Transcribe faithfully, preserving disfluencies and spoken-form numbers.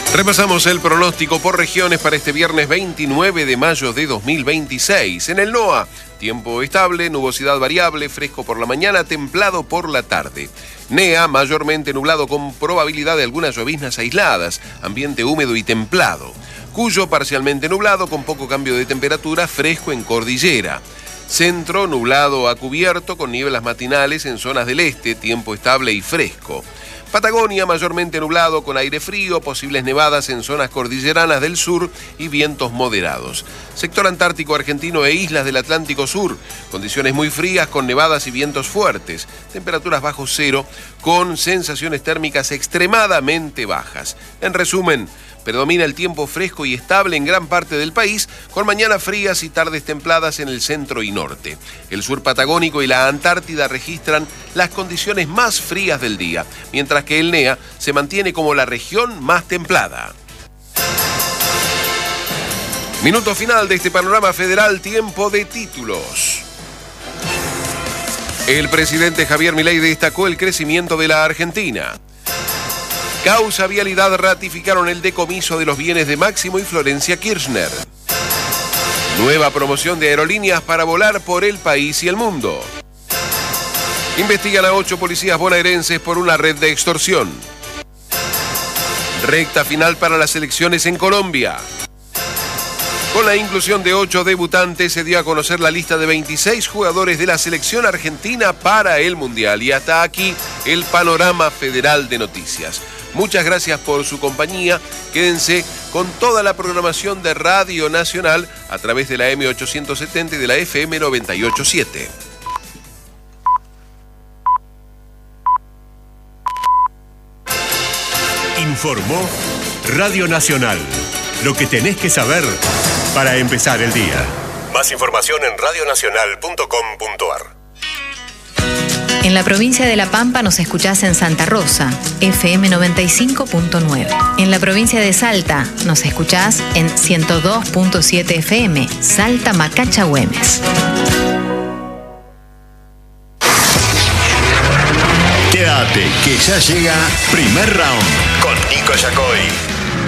Repasamos el pronóstico por regiones para este viernes veintinueve de mayo de dos mil veintiséis. En el NOA, tiempo estable, nubosidad variable, fresco por la mañana, templado por la tarde. NEA, mayormente nublado con probabilidad de algunas lloviznas aisladas, ambiente húmedo y templado. Cuyo, parcialmente nublado con poco cambio de temperatura, fresco en cordillera. Centro, nublado a cubierto con nieblas matinales en zonas del este, tiempo estable y fresco. Patagonia, mayormente nublado con aire frío, posibles nevadas en zonas cordilleranas del sur y vientos moderados. Sector antártico argentino e islas del Atlántico Sur, condiciones muy frías con nevadas y vientos fuertes, temperaturas bajo cero con sensaciones térmicas extremadamente bajas. En resumen, predomina el tiempo fresco y estable en gran parte del país, con mañanas frías y tardes templadas en el centro y norte. El sur patagónico y la Antártida registran las condiciones más frías del día, mientras que el NEA se mantiene como la región más templada. Minuto final de este panorama federal, tiempo de títulos. El presidente Javier Milei destacó el crecimiento de la Argentina. Causa Vialidad ratificaron el decomiso de los bienes de Máximo y Florencia Kirchner. Nueva promoción de aerolíneas para volar por el país y el mundo. Investigan a ocho policías bonaerenses por una red de extorsión. Recta final para las elecciones en Colombia. Con la inclusión de ocho debutantes se dio a conocer la lista de veintiséis jugadores de la selección argentina para el Mundial. Y hasta aquí el panorama federal de noticias. Muchas gracias por su compañía. Quédense con toda la programación de Radio Nacional a través de la eme ochocientos setenta y de la efe eme noventa y ocho punto siete. Informó Radio Nacional. Lo que tenés que saber para empezar el día. Más información en radio nacional punto com punto ar. En la provincia de La Pampa nos escuchás en Santa Rosa, efe eme noventa y cinco punto nueve. En la provincia de Salta nos escuchás en ciento dos punto siete efe eme, Salta Macacha Güemes. Quédate, que ya llega Primer Round con Nico Yacoy.